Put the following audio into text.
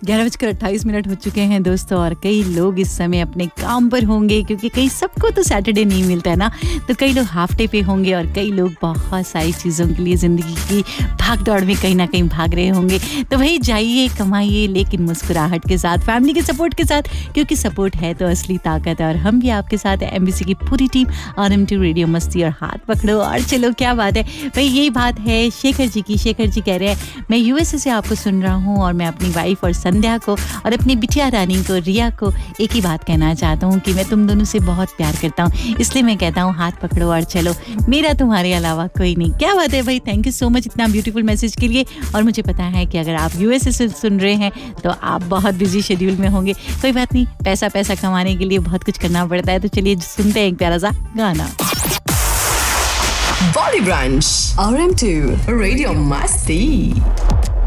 11:28 हो चुके हैं दोस्तों, और कई लोग इस समय अपने काम पर होंगे, क्योंकि कई सबको तो सैटरडे नहीं मिलता है ना, तो कई लोग हाफ डे पे होंगे और कई लोग बहुत सारी चीज़ों के लिए ज़िंदगी की भाग दौड़ में कहीं ना कहीं भाग रहे होंगे। तो भाई जाइए, कमाइए, लेकिन मुस्कुराहट के साथ, फैमिली के सपोर्ट के साथ, क्योंकि सपोर्ट है तो असली ताकत है। और हम भी आपके साथ है, MBC की पूरी टीम, RM2 रेडियो मस्ती और हाथ पकड़ो और चलो। क्या बात है भाई, यही बात है शेखर जी की। शेखर जी कह रहे हैं मैं USA से आपको सुन रहा हूँ और मैं अपनी वाइफ और संध्या को और अपनी बिटिया रानी को, रिया को एक ही बात कहना चाहता हूँ कि मैं तुम दोनों से बहुत प्यार करता हूँ, इसलिए मैं कहता हूँ हाथ पकड़ो और चलो, मेरा तुम्हारे अलावा कोई नहीं। क्या बात है भाई, थैंक यू सो मच इतना ब्यूटीफुल मैसेज के लिए। और मुझे पता है कि अगर आप USA से सुन रहे हैं तो आप बहुत बिजी शेड्यूल में होंगे। कोई बात नहीं, पैसा कमाने के लिए बहुत कुछ करना पड़ता है। तो चलिए सुनते हैं एक प्यारा सा गाना। Body Brunch RM2 Radio Masti।